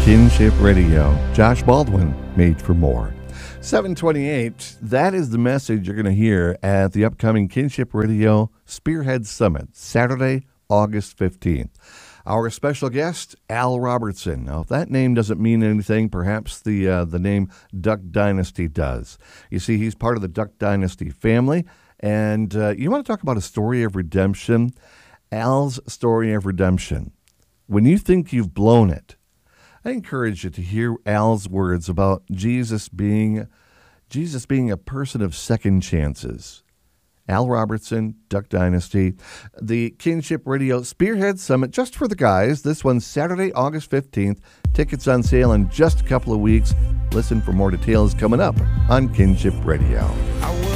Kinship Radio. Josh Baldwin, Made for More. 728, that is the message you're going to hear at the upcoming Kinship Radio Spearhead Summit, Saturday, August 15th. Our special guest, Al Robertson. Now, if that name doesn't mean anything, perhaps the name Duck Dynasty does. You see, he's part of the Duck Dynasty family, and you want to talk about a story of redemption? Al's story of redemption. When you think you've blown it, I encourage you to hear Al's words about Jesus being a person of second chances. Al Robertson, Duck Dynasty, the Kinship Radio Spearhead Summit, just for the guys. This one's Saturday, August 15th. Tickets on sale in just a couple of weeks. Listen for more details coming up on Kinship Radio.